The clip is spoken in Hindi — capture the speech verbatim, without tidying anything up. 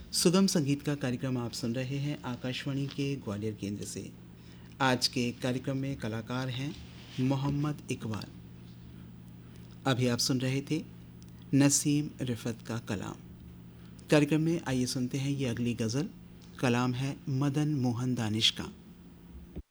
सुगम संगीत का कार्यक्रम आप सुन रहे हैं आकाशवाणी के ग्वालियर केंद्र से। आज के कार्यक्रम में कलाकार हैं मोहम्मद इकबाल। अभी आप सुन रहे थे नसीम रिफत का कलाम। कार्यक्रम में आइए सुनते हैं ये अगली गज़ल। कलाम है मदन मोहन दानिश का।